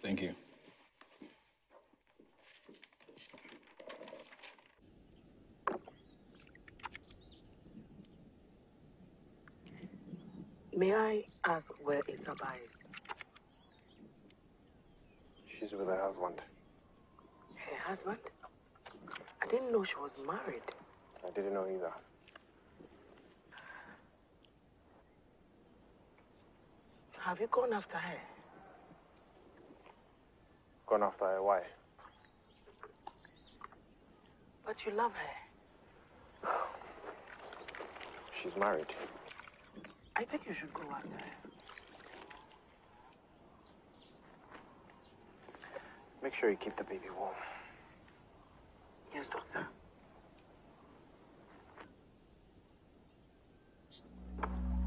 Thank you. May I ask where Isaba is? She's with her husband. Her husband? I didn't know she was married. I didn't know either. Have you gone after her? Gone after her? Why? But you love her. She's married. I think you should go after her. Make sure you keep the baby warm. Yes, doctor.